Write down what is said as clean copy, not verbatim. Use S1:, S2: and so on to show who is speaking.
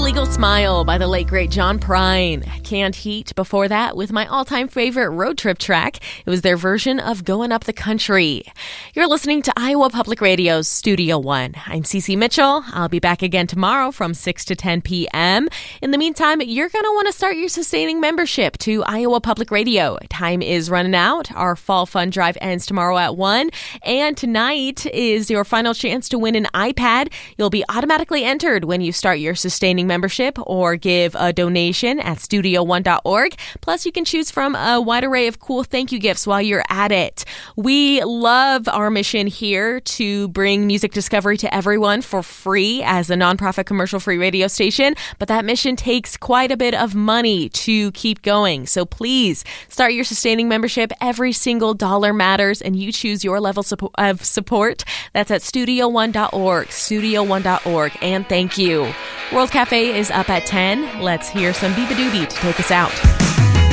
S1: Illegal Smile by the late, great John Prine. Canned Heat before that with my all-time favorite road trip track. It was their version of Going Up the Country. You're listening to Iowa Public Radio's Studio One. I'm Cece Mitchell. I'll be back again tomorrow from 6 to 10 p.m. In the meantime, you're going to want to start your sustaining membership to Iowa Public Radio. Time is running out. Our fall fund drive ends tomorrow at 1. And tonight is your final chance to win an iPad. You'll be automatically entered when you start your sustaining membership or give a donation at studio1.org. Plus, you can choose from a wide array of cool thank you gifts while you're at it. We love our mission here to bring music discovery to everyone for free as a nonprofit commercial-free radio station, but that mission takes quite a bit of money to keep going. So please start your sustaining membership. Every single dollar matters, and you choose your level of support. That's at studio1.org, studio1.org, and thank you. World Cafe is up at 10. Let's hear some Beabadoobie to take us out.